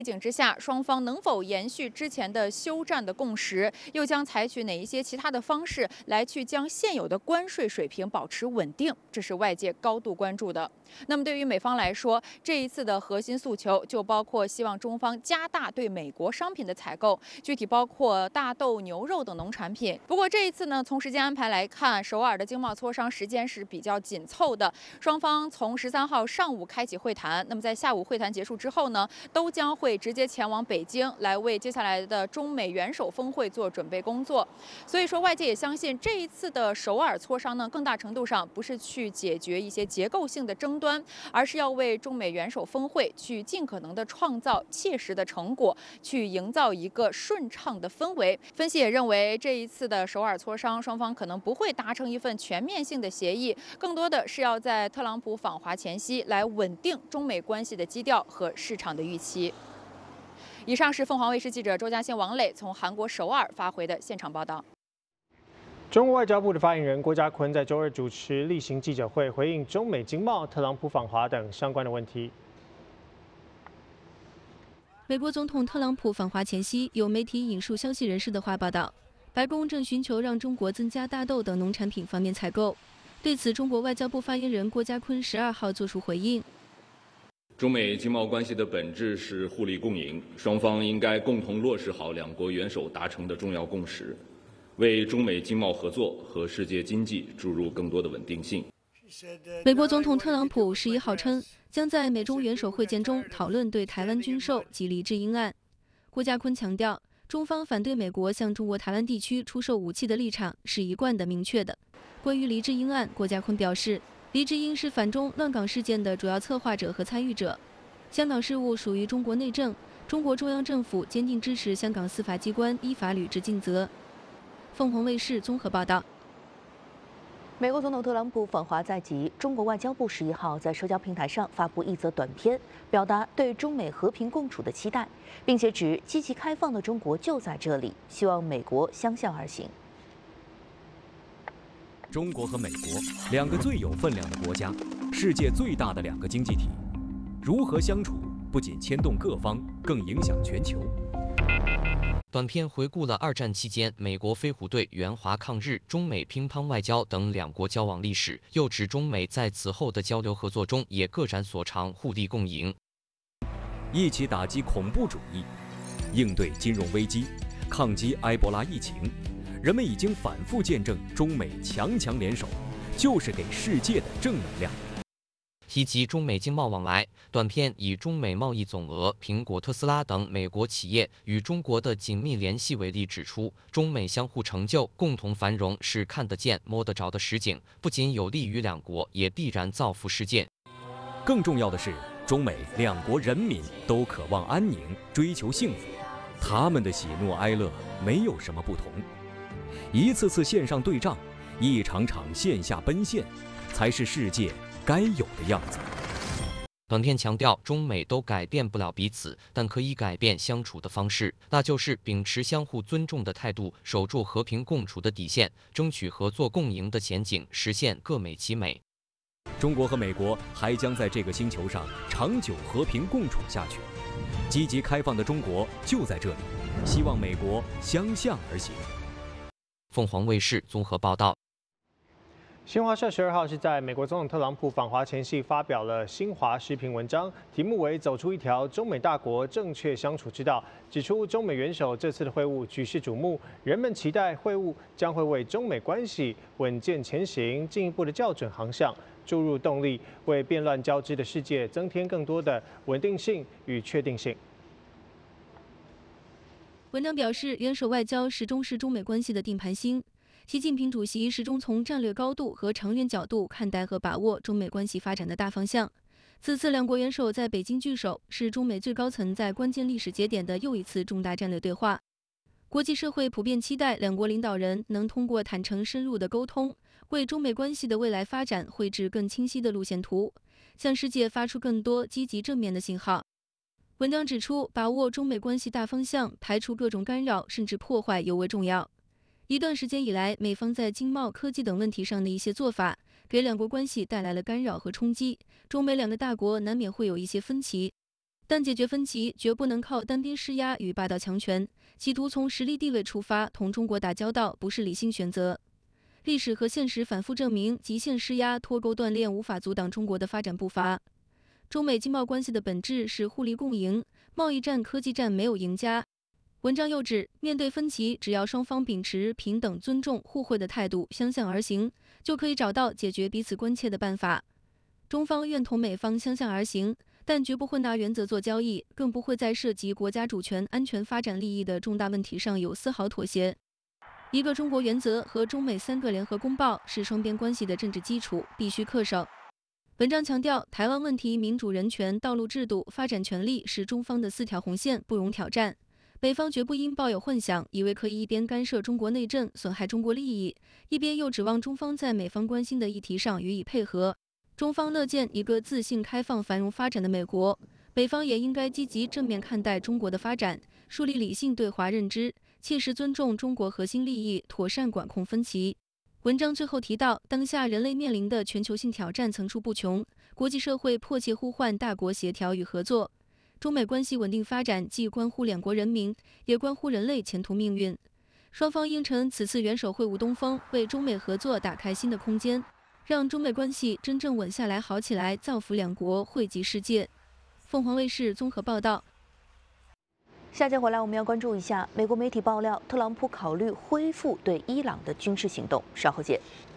背景之下，双方能否延续之前的休战的共识，又将采取哪一些其他的方式来去将现有的关税水平保持稳定，这是外界高度关注的。那么对于美方来说，这一次的核心诉求就包括希望中方加大对美国商品的采购，具体包括大豆、牛肉等农产品。不过这一次呢，从时间安排来看，首尔的经贸磋商时间是比较紧凑的，双方从13号上午开启会谈，那么在下午会谈结束之后呢，都将会直接前往北京来为接下来的中美元首峰会做准备工作。所以说，外界也相信这一次的首尔磋商呢，更大程度上不是去解决一些结构性的争端，而是要为中美元首峰会去尽可能的创造切实的成果，去营造一个顺畅的氛围。分析也认为，这一次的首尔磋商，双方可能不会达成一份全面性的协议，更多的是要在特朗普访华前夕来稳定中美关系的基调和市场的预期。以上是凤凰卫视记者周嘉欣、王磊从韩国首尔发回的现场报道。 中国外交部的发言人郭家坤在周二主持例行记者会，回应中美经贸、特朗普访华等相关的问题。 美国总统特朗普访华前夕，有媒体引述消息人士的话报道，白宫正寻求让中国增加大豆等农产品方面采购。对此，中国外交部发言人郭家坤12号作出回应。 中美经贸关系的本质是互利共赢，双方应该共同落实好两国元首达成的重要共识，为中美经贸合作和世界经济注入更多的稳定性。 美国总统特朗普11号称，将在美中元首会见中讨论对台湾军售及黎智英案。郭家坤强调，中方反对美国向中国台湾地区出售武器的立场是一贯的明确的。关于黎智英案，郭家坤表示，黎智英是反中乱港事件的主要策划者和参与者。香港事务属于中国内政，中国中央政府坚定支持香港司法机关依法履职尽责。凤凰卫视综合报道。 美国总统特朗普访华在即，中国外交部11号在社交平台上发布一则短片，表达对中美和平共处的期待，并且指积极开放的中国就在这里，希望美国相向而行。 中国和美国两个最有分量的国家，世界最大的两个经济体，如何相处不仅牵动各方，更影响全球。 短片回顾了2战期间美国飞虎队援华抗日、中美乒乓外交等两国交往历史，又指中美在此后的交流合作中也各展所长，互利共赢， 一起打击恐怖主义，应对金融危机，抗击埃博拉疫情。人们已经反复见证中美强联手，就是给世界的正能量。 提及中美经贸往来，短片以中美贸易总额、苹果、特斯拉等美国企业与中国的紧密联系为例，指出中美相互成就、共同繁荣是看得见、摸得着的实景，不仅有利于两国，也必然造福世界。 更重要的是，中美两国人民都渴望安宁，追求幸福，他们的喜怒哀乐没有什么不同。一次次线上对仗，一场场线下奔现，才是世界该有的样子。 短片强调，中美都改变不了彼此，但可以改变相处的方式，那就是秉持相互尊重的态度，守住和平共处的底线，争取合作共赢的前景，实现各美其美。 中国和美国还将在这个星球上长久和平共处下去。积极开放的中国就在这里，希望美国相向而行。 凤凰卫视综合报道。 新华社12号是在美国总统特朗普访华前夕发表了新华时评文章，题目为“走出一条中美大国正确相处之道”，指出中美元首这次的会晤举世瞩目，人们期待会晤将会为中美关系稳健前行进一步的校准航向，注入动力，为变乱交织的世界增添更多的稳定性与确定性。 文章表示，元首外交始终是中美关系的定盘星。习近平主席始终从战略高度和长远角度看待和把握中美关系发展的大方向。此次两国元首在北京聚首，是中美最高层在关键历史节点的又一次重大战略对话。国际社会普遍期待两国领导人能通过坦诚深入的沟通，为中美关系的未来发展绘制更清晰的路线图，向世界发出更多积极正面的信号。文章指出，把握中美关系大方向，排除各种干扰甚至破坏尤为重要。一段时间以来，美方在经贸、科技等问题上的一些做法，给两国关系带来了干扰和冲击，中美两个大国难免会有一些分歧。 但解决分歧绝不能靠单边施压与霸道强权，企图从实力地位出发同中国打交道不是理性选择。历史和现实反复证明，极限施压、脱钩断链无法阻挡中国的发展步伐。中美经贸关系的本质是互利共赢，贸易战、科技战没有赢家。文章又指，面对分歧，只要双方秉持平等、尊重、互惠的态度，相向而行，就可以找到解决彼此关切的办法。中方愿同美方相向而行，但绝不会拿原则做交易，更不会在涉及国家主权、安全、发展利益的重大问题上有丝毫妥协。一个中国原则和中美3个联合公报是双边关系的政治基础，必须恪守。文章强调，台湾问题、民主人权、道路制度、发展权利是中方的4条红线，不容挑战。美方绝不应抱有幻想，以为可以一边干涉中国内政，损害中国利益，一边又指望中方在美方关心的议题上予以配合。中方乐见一个自信、开放、繁荣发展的美国，北方也应该积极正面看待中国的发展，树立理性对华认知，切实尊重中国核心利益，妥善管控分歧。文章最后提到，当下人类面临的全球性挑战层出不穷，国际社会迫切呼唤大国协调与合作。中美关系稳定发展既关乎两国人民，也关乎人类前途命运。双方应趁此次元首会晤东风，为中美合作打开新的空间，让中美关系真正稳下来、好起来，造福两国，惠及世界。凤凰卫视综合报道。 下节回来，我们要关注一下美国媒体爆料，特朗普考虑恢复对伊朗的军事行动。稍后见。